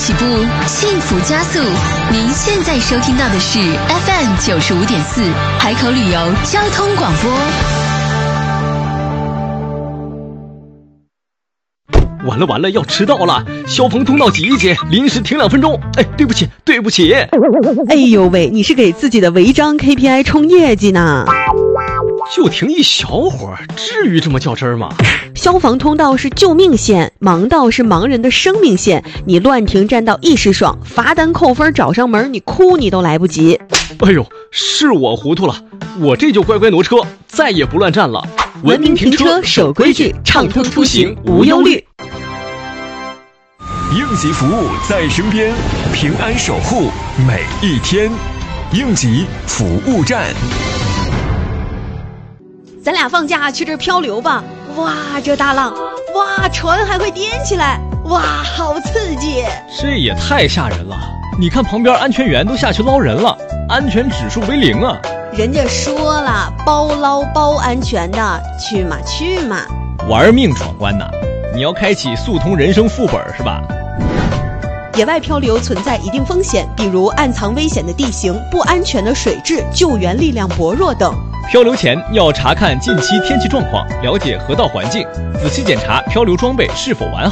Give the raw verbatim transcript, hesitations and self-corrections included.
起步，幸福加速。您现在收听到的是 F M 九十五点四海口旅游交通广播。 完了完了，要迟到了！消防通道挤一挤，临时停两分钟。哎，对不起，对不起。 哎呦喂，你是给自己的违章 K P I 冲业绩呢？ 就停一小会儿，至于这么较真吗？ 消防通道是救命线，盲道是盲人的生命线。你乱停占道一时爽，罚单扣分找上门，你哭你都来不及。 哎呦，是我糊涂了，我这就乖乖挪车，再也不乱站了。 文明停车，守规矩，畅通出行无忧虑。 应急服务在身边，平安守护每一天。应急服务站。 咱俩放假去这儿漂流吧！哇，这大浪，哇，船还会颠起来，哇，好刺激！ 这也太吓人了！你看旁边安全员都下去捞人了，安全指数为零啊！ 人家说了，包捞包安全的，去嘛去嘛！ 玩命闯关呐！你要开启速通人生副本是吧？ 野外漂流存在一定风险，比如暗藏危险的地形、不安全的水质、救援力量薄弱等。 漂流前要查看近期天气状况，了解河道环境，仔细检查漂流装备是否完好。